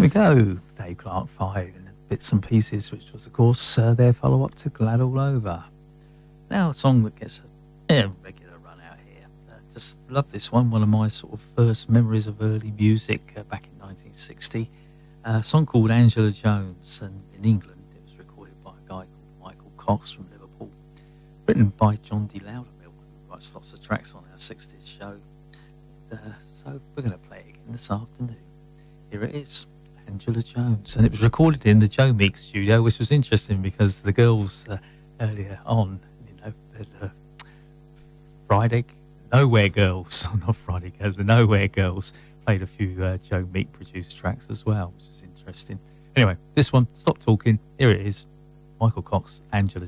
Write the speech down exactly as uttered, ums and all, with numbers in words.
we go. Dave Clark Five and Bits and Pieces, which was, of course, uh, their follow-up to Glad All Over. Now, a song that gets a yeah, regular run out here. Uh, just love this one. One of my sort of first memories of early music uh, back in nineteen sixty. Uh, a song called Angela Jones, and in England it was recorded by a guy called Michael Cox from Liverpool. Written by John D. Loudermill, who writes lots of tracks on our sixties show. And, uh, so we're going to play it again this afternoon. Here it is, Angela Jones, and it was recorded in the Joe Meek studio, which was interesting because the girls uh, earlier on, you know, the uh, Friday Nowhere Girls, not Friday Girls, the Nowhere Girls played a few uh, Joe Meek produced tracks as well, which was interesting. Anyway, this one, Stop Talking. Here it is, Michael Cox, Angela